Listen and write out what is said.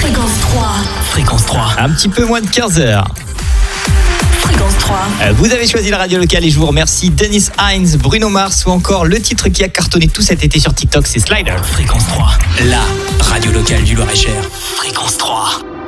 Fréquence 3. Fréquence 3. Un petit peu moins de 15h. Fréquence 3. Vous avez choisi la radio locale et je vous remercie. Dennis Hines, Bruno Mars ou encore le titre qui a cartonné tout cet été sur TikTok, c'est Slider. Fréquence 3. La radio locale du Loir-et-Cher. Fréquence 3.